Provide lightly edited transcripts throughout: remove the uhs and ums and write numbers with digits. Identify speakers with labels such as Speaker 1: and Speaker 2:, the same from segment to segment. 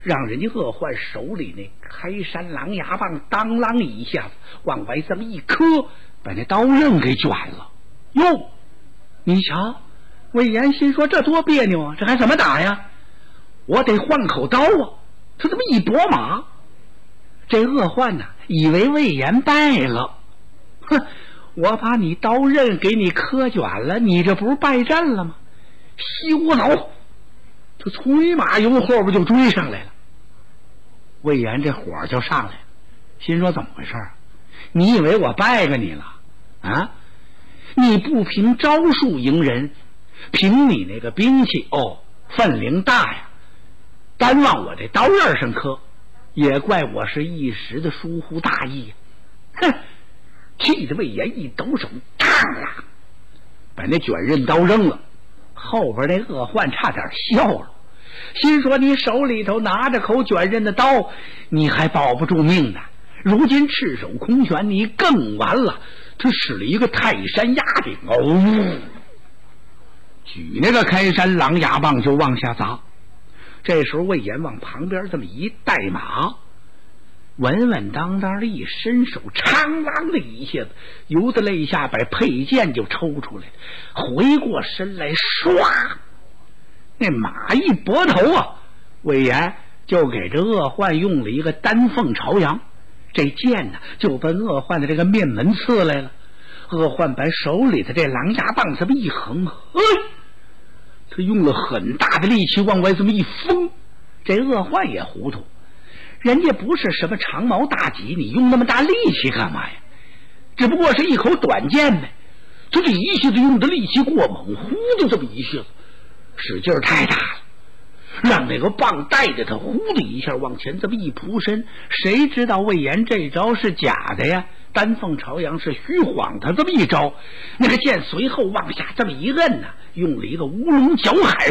Speaker 1: 让人家恶患手里那开山狼牙棒当啷一下子往外这么一磕，把那刀刃给卷了。哟，你瞧，魏延心说这多别扭啊，这还怎么打呀？我得换口刀啊！他这么一拨马，这恶患呐，以为魏延败了，哼，我把你刀刃给你磕卷了，你这不是败阵了吗？西屋走，他催马由后边就追上来了。魏延这火就上来了，心说怎么回事？你以为我败给你了啊？你不凭招数赢人，凭你那个兵器分量大呀，单往我这刀刃上磕，也怪我是一时的疏忽大意呀！哼！气得魏延一抖手，嘡啦，把那卷刃刀扔了。后边那恶患差点笑了，心说你手里头拿着口卷刃的刀，你还保不住命呢。如今赤手空拳，你更完了。他使了一个泰山压顶，举那个开山狼牙棒就往下砸。这时候魏延往旁边这么一带马，稳稳当当的一伸手，长啷的一下子由得肋下把佩剑就抽出来了，回过身来唰，那马一拨头啊，魏延就给这恶患用了一个丹凤朝阳，这剑呢就奔恶患的这个面门刺来了。恶患把手里的这狼牙棒这么一横，他用了很大的力气往外这么一封。这恶患也糊涂，人家不是什么长矛大戟，你用那么大力气干嘛呀？只不过是一口短剑呗。他这一下子用的力气过猛，呼的这么一下子使劲太大了，让那个棒带着他呼的一下往前这么一扑身。谁知道魏延这招是假的呀？丹凤朝阳是虚晃他这么一招，那个剑随后往下这么一摁呢，用了一个乌龙搅海，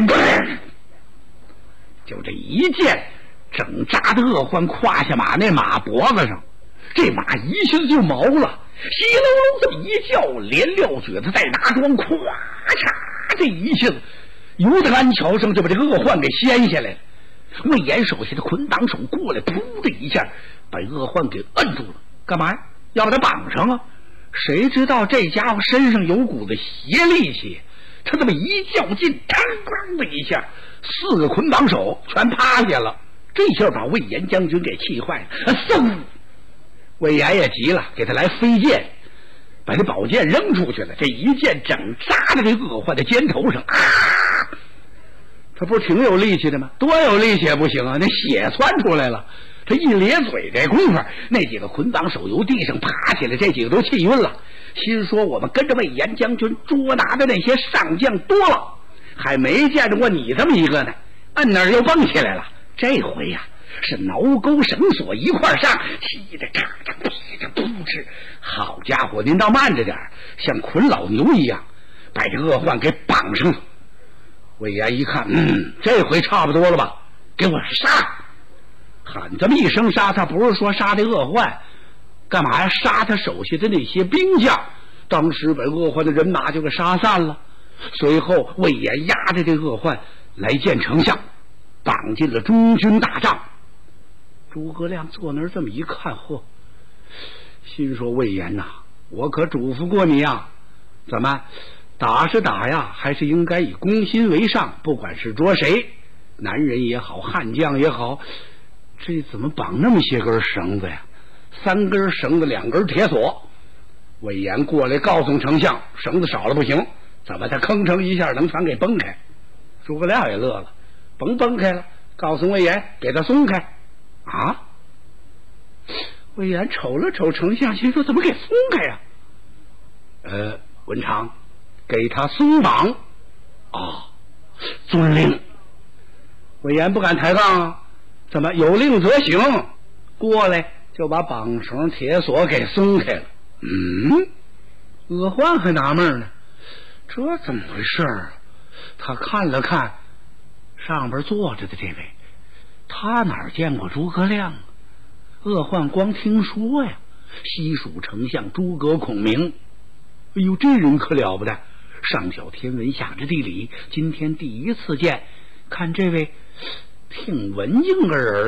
Speaker 1: 就这一剑整扎的恶患胯下马那马脖子上，这马一下子就毛了，稀隆隆这么一叫，连撂蹶子带拿桩，咵嚓，这一下子由得鞍桥上就把这个恶患给掀下来了。魏延手下的捆绑手过来，噗的一下把恶患给摁住了。干嘛呀？要把他绑上啊！谁知道这家伙身上有股子邪力气，他这么一较劲，嘡啷的一下，4个捆绑手全趴下了。这下把魏延将军给气坏了，嗖！魏延也急了，给他来飞剑，把这宝剑扔出去了。这一剑整扎在这恶患的肩头上啊！他不是挺有力气的吗？多有力气也不行啊，那血窜出来了。他一咧嘴，这功夫那几个捆绑手由地上爬起来，这几个都气晕了，心说我们跟着魏延将军捉拿的那些上将多了，还没见着过你这么一个呢，摁那儿又蹦起来了。这回呀是挠钩绳索一块上，气着喳喳劈着扑哧，好家伙，您倒慢着点，像捆老牛一样把这恶患给绑上了。魏延一看，这回差不多了吧，给我杀！喊这么一声杀，他不是说杀这恶患，干嘛呀？杀他手下的那些兵将。当时把恶患的人马就给杀散了。随后魏延押着这恶患来见丞相，绑进了中军大帐。诸葛亮坐那儿这么一看，心说魏延呐，我可嘱咐过你呀，怎么打是打呀，还是应该以攻心为上，不管是捉谁，男人也好，悍将也好，这怎么绑那么些根绳子呀？3根绳子，2根铁索。魏延过来告诉丞相，绳子少了不行，怎么他吭哧一下能全给崩开？诸葛亮也乐了，甭崩开了，告诉魏延给他松开啊！魏延瞅了瞅丞相，心说怎么给松开呀？文长，给他松绑啊！遵令。魏延不敢抬杠啊，怎么有令则行？过来就把绑绳铁索给松开了。恶患还纳闷呢，这怎么回事啊？他看了看上边坐着的这位，他哪见过诸葛亮啊？恶患光听说呀，西蜀丞相诸葛孔明。哎呦，这人可了不得，上晓天文下知地理，今天第一次见。看这位听闻婴儿